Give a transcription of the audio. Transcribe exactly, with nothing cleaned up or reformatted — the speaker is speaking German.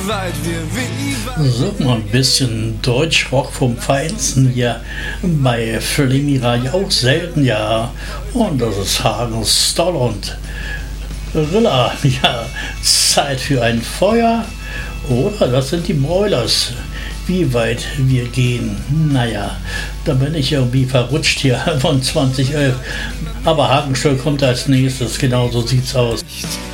weit wir wie So, mal ein bisschen Deutschrock vom Feinsten hier bei Flimira ja auch selten, ja. Und das ist Hagen Stoll und Rilla, ja. Zeit für ein Feuer. Oder das sind die Broilers. Wie weit wir gehen, naja, da bin ich irgendwie verrutscht hier von zwanzig elf. Aber Hagenstoll kommt als nächstes, genau so sieht's aus.